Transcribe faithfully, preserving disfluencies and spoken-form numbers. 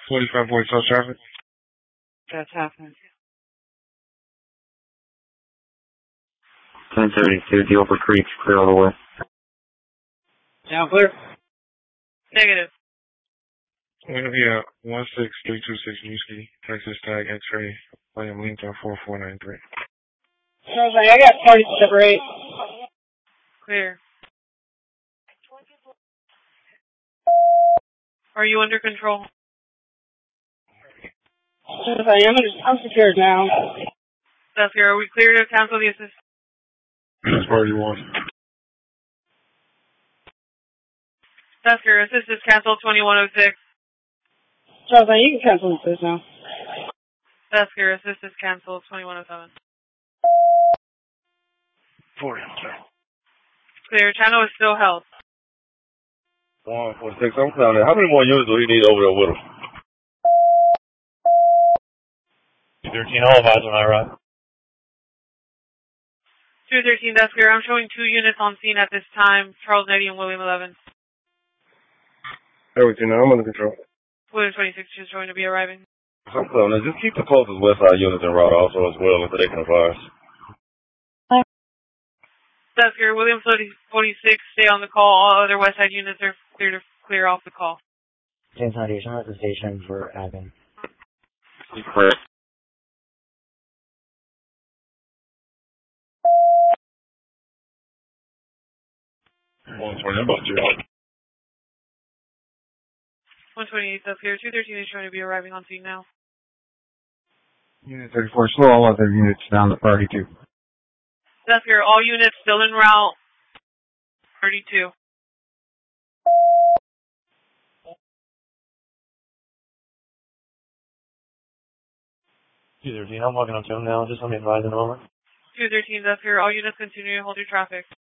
forty-five forty South traffic. That's happening. ten seventy-two, Deopa Creek, clear all the way. Down clear. Negative. We're going to be at one six three two six Newski, Texas tag X-ray, William Lincoln four four nine three. I got party separate. Clear. Are you under control? Yes, I am. I'm secured now. That's clear. Are we clear to cancel the assist? That's party one. That's clear. Assist is canceled twenty-one oh six. Charles, you can cancel this now. That's clear. Assist is canceled twenty-one oh seven. forty. Clear. Channel is still held. one forty-six, I'm counting. How many more units do we need over there with them? thirteen, all advise on I ride. two thirteen, that's clear. I'm showing two units on scene at this time. Charles ninety and William eleven. Everything, I'm under control. William twenty-six is showing to be arriving. I'm counting. Just keep the closest west side units en route also as well if they can advise. That's clear. William forty-six, stay on the call. All other west side units are clear to clear off the call. James Foundation at the station for admin. Clear. one twenty, about you. one twenty-eight, that's clear. two thirteen is showing to be arriving on scene now. Unit thirty-four, slow all other units down to party two. That's clear. All units still en route. thirty-two. two thirteen, I'm walking on to him now. Just let me advise in a moment. two thirteen, that's clear. All units continue to hold your traffic.